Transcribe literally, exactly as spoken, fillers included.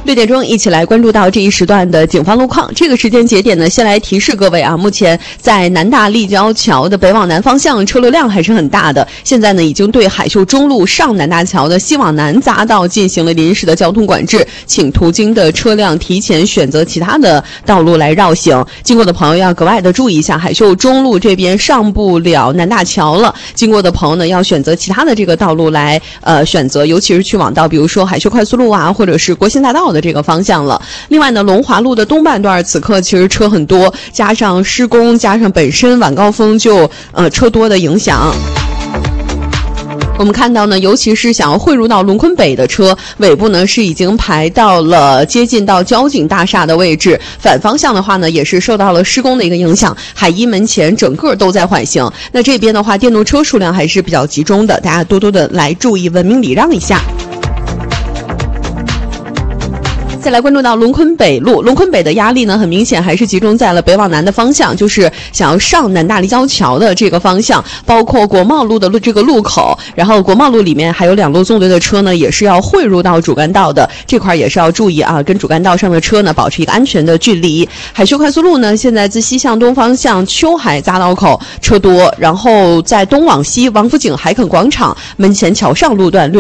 六点钟，一起来关注到这一时段的警方路况。这个时间节点呢，先来提示各位啊，目前在南大立交桥的北往南方向车流量还是很大的。现在呢，已经对海秀中路上南大桥的西往南匝道进行了临时的交通管制，请途经的车辆提前选择其他的道路来绕行。经过的朋友要格外的注意一下，海秀中路这边上不了南大桥了，经过的朋友呢要选择其他的这个道路来呃选择，尤其是去往到比如说海秀快速路啊，或者是国信大道的这个方向了。另外呢，龙华路的东半段此刻其实车很多，加上施工，加上本身晚高峰就呃车多的影响。我们看到呢，尤其是想要汇入到龙坤北的车，尾部呢是已经排到了接近到交警大厦的位置。反方向的话呢，也是受到了施工的一个影响，海一门前整个都在缓行。那这边的话，电动车数量还是比较集中的，大家多多的来注意，文明礼让一下。再来关注到龙坤北路，龙坤北的压力呢，很明显还是集中在了北往南的方向，就是想要上南大立交桥的这个方向，包括国贸路的路这个路口，然后国贸路里面还有两路纵队的车呢，也是要汇入到主干道的，这块也是要注意啊，跟主干道上的车呢保持一个安全的距离。海秀快速路呢，现在自西向东方向秋海匝道口车多，然后在东往西王府井海垦广场门前桥上路段略